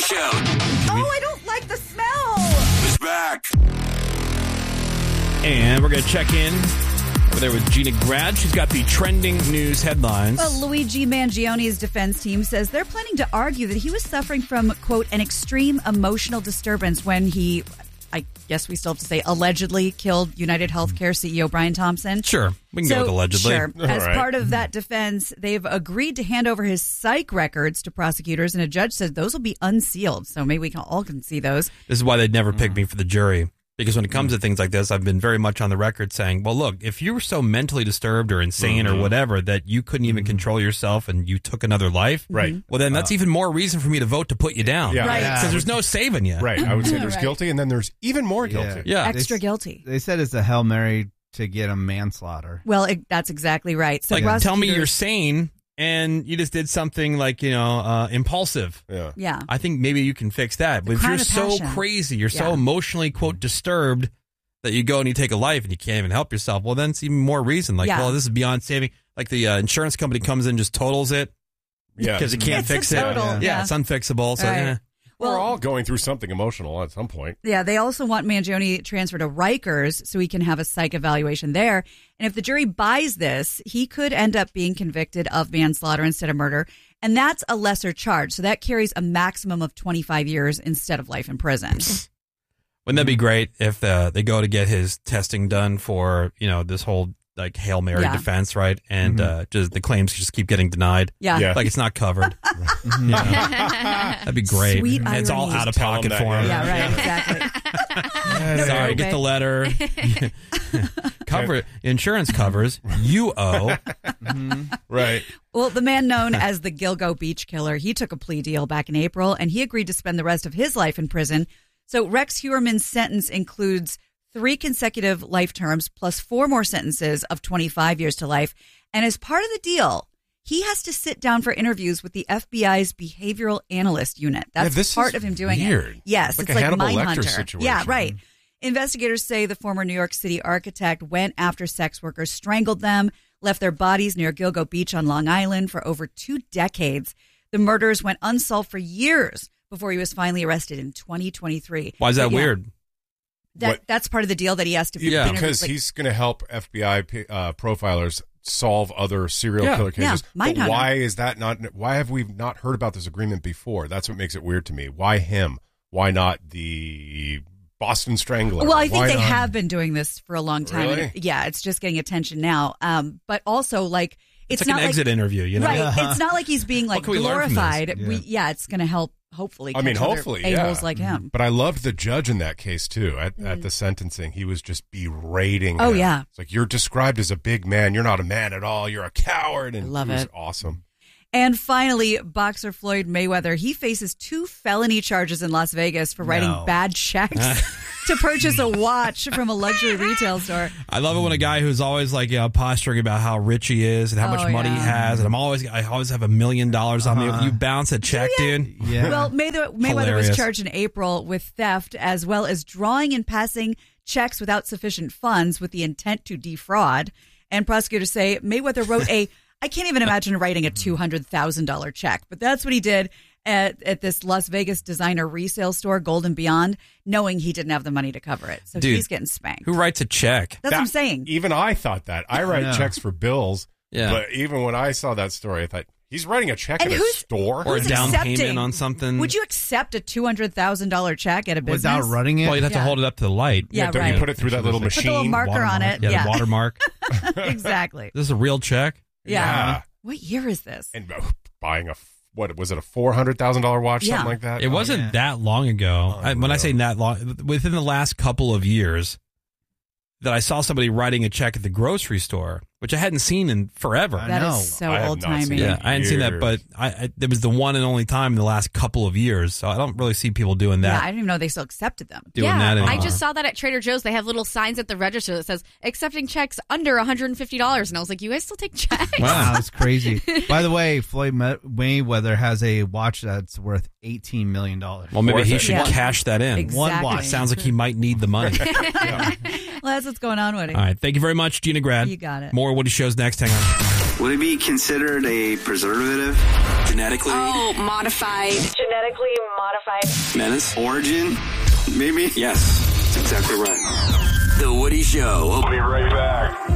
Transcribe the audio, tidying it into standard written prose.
Show. Oh, I don't like the smell. Is back. And we're going to check in over there with Gina Grad. She's got the trending news headlines. Well, Luigi Mangione's defense team says they're planning to argue that he was suffering from, quote, an extreme emotional disturbance when he, I guess we still have to say, allegedly killed United Healthcare CEO Brian Thompson. Sure. We can go with allegedly. Sure. As part of that defense, they've agreed to hand over his psych records to prosecutors, and a judge said those will be unsealed. So maybe we all can see those. This is why they'd never pick me for the jury. Because when it comes to things like this, I've been very much on the record saying, well, look, if you were so mentally disturbed or insane or whatever that you couldn't even control yourself and you took another life, right? Well, then that's even more reason for me to vote to put you down. Yeah. Right. Because there's no saving you. Right. I would say there's Right. guilty, and then there's even more guilty. Yeah. Extra guilty. They said it's a Hail Mary to get him manslaughter. Well, that's exactly right. So Like, tell me you're prosecutors- sane and you just did something like, impulsive. Yeah. Yeah. I think maybe you can fix that. But if crime you're of so passion. crazy, you're so Yeah. emotionally, quote, disturbed that you go and you take a life and you can't even help yourself, well, then it's even more reason. Like, Yeah. well, this is beyond saving. Like the insurance company comes in and just totals it Yeah. because it can't It's a fix it. total, yeah. It's unfixable. So, Right. We're all going through something emotional at some point. Yeah, they also want Mangione transferred to Rikers so he can have a psych evaluation there. And if the jury buys this, he could end up being convicted of manslaughter instead of murder. And that's a lesser charge. So that carries a maximum of 25 years instead of life in prison. Wouldn't that be great if they go to get his testing done for, this whole like Hail Mary Yeah. defense, right? And just the claims just keep getting denied. Yeah. Yeah. Like it's not covered. That'd be great. Sweet And it's all irony. out of Just tell pocket him for him. Yeah, right, exactly. Sorry, okay. get the letter. Cover insurance covers. You owe. Right. Well, the man known as the Gilgo Beach Killer, he took a plea deal back in April, and he agreed to spend the rest of his life in prison. So Rex Heuermann's sentence includes 3 consecutive life terms plus 4 more sentences of 25 years to life. And as part of the deal, he has to sit down for interviews with the FBI's Behavioral Analyst Unit. That's this part is of him doing weird. it. Yes, Like it's a like Hannibal Lecter Mindhunter. situation. Yeah, right. Investigators say the former New York City architect went after sex workers, strangled them, left their bodies near Gilgo Beach on Long Island for over 2 decades. The murders went unsolved for years before he was finally arrested in 2023. Why is that But yeah, weird? That's part of the deal that he has to be. Yeah. Because he's going to help FBI profilers solve other serial killer cases. But Mindhunter. why is that not? Why have we not heard about this agreement before? That's what makes it weird to me. Why him? Why not the Boston Strangler? Well, I think Why they not? have been doing this for a long time. Really? Yeah, it's just getting attention now. But also, like, It's like not an exit interview, you know? Right. It's not like he's being like can we learn from this? glorified. Yeah. It's going to help. Hopefully, I mean, catch other hopefully, a-holes yeah. like him. But I loved the judge in that case too. At the sentencing, he was just berating. Oh, him. yeah. It's like, you're described as a big man. You're not a man at all. You're a coward. And Love it was it. awesome. And finally, boxer Floyd Mayweather, he faces 2 felony charges in Las Vegas for writing bad checks to purchase a watch from a luxury retail store. I love it when a guy who's always like posturing about how rich he is and how much money he has, and I always have $1 million on me. You bounce a check, dude. Yeah. Well, Mayweather Hilarious. was charged in April with theft as well as drawing and passing checks without sufficient funds with the intent to defraud. And prosecutors say Mayweather wrote I can't even imagine writing a $200,000 check, but that's what he did at this Las Vegas designer resale store, Gold and Beyond, knowing he didn't have the money to cover it. So Dude, he's getting spanked. Who writes a check? That's what I'm saying. Even I thought that. I write checks for bills. Yeah. But even when I saw that story, I thought, he's writing a check And at a who's- store? Or a Who's down accepting? payment on something? Would you accept a $200,000 check at a business? Without running it? Well, you'd have to Yeah. hold it up to the light. Yeah, don't right. you put it through that little Put machine? the little marker on it. Yeah, the watermark. Exactly. This is a real check? Yeah. What year is this? And buying what was it, a $400,000 watch, Yeah. something like that? It wasn't that long ago. When I say that long, within the last couple of years, that I saw somebody writing a check at the grocery store, which I hadn't seen in forever. I That know. is so I have old not seen timey. it. Yeah, I hadn't seen that, Years. but it was the one and only time in the last couple of years. So I don't really see people doing Yeah, that. I didn't even know they still accepted them. doing that anymore. I just saw that at Trader Joe's. They have little signs at the register that says accepting checks under $150, and I was like, "You guys still take checks?" Wow, that's crazy. By the way, Floyd Mayweather has a watch that's worth $18 million. Well, maybe he Worth it. should Yeah. cash that in. Exactly. One watch. Sounds like he might need the money. Well, that's what's going on, Woody. All right. Thank you very much, Gina Grad. You got it. More Woody shows next. Hang on. Would it be considered a preservative? Genetically? Oh, modified. Genetically modified. Menace? Origin? Maybe? Yes, that's exactly right. The Woody Show. We'll be right back.